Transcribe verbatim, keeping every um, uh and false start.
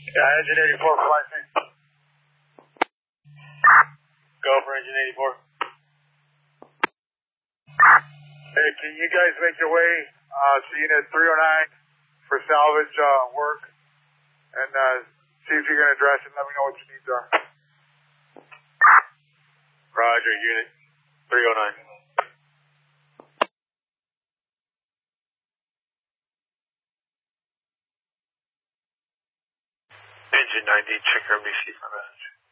Yeah, engine eighty-four, flight me. Go for engine eighty-four. Hey, can you guys make your way uh, to unit three oh nine for salvage uh, work? And uh, see if you can address it and let me know what your needs are. Roger, unit three oh nine. Engine ninety, check R B C for message.